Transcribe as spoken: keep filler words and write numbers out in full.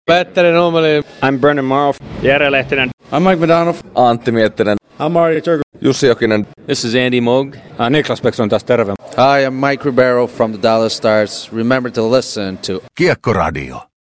Petteri Nummeli. I'm Brendan Morrow. Jere Lehtinen. I'm Mike McDonough. Antti Miettinen. I'm Mario Turku. Jussi Jokinen. This is Andy Moog. Uh, Niklas Bäckström taas terve. Hi, I'm Mike Ribeiro from the Dallas Stars. Remember to listen to Kiekkoradio.